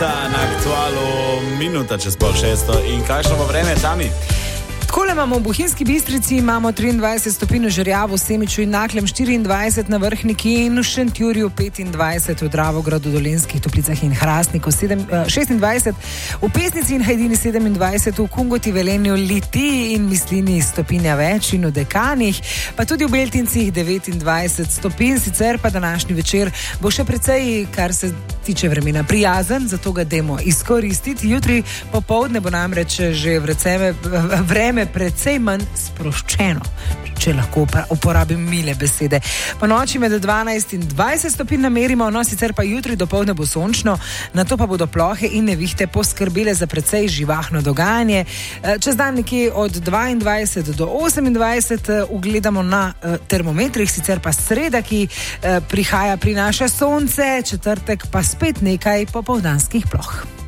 Na Aktualu minuta čez 5:30 in kakšno bo vreme tam? Takole imamo v Bohinjski Bistrici, imamo 23 stopinj v Žerjavu, Semiču in Naklem, 24 na Vrhniki in v Šentjurju, 25 v Dravogradu, Dolenjskih Toplicah in Hrastniku, 26 v Pesnici in Hajdini, 27 v Kungoti, Velenju, Litiji in Mislini stopinja več in v Dekanih, pa tudi v Beltincih 29 stopinj, sicer pa današnji večer bo še precej, kar se tiče vremena, prijazen, zato ga dajmo izkoristiti. Jutri popoldne bo namreč že vreme precej manj sproščeno, če lahko uporabim mile besede. Po noči med 12 in 20 stopinj namerimo, no sicer pa jutri dopoldne bo sončno, nato pa bodo plohe in nevihte poskrbele za precej živahno dogajanje. Čez dan nekje od 22 do 28 ugledamo na termometrih, sicer pa sreda, ki prihaja, prinaša sonce, četrtek pa spet nekaj popoldanskih ploh.